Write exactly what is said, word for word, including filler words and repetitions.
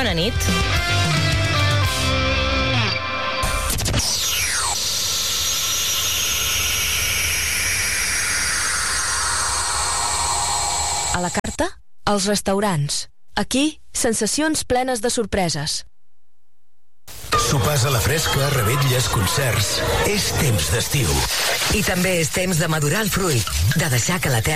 Bona nit. A la carta, els restaurants. Aquí, sensacions plenes de sorpreses. Sopars a la fresca, revetlles, concerts. És temps d'estiu. I també és temps de madurar el fruit, de deixar que la terra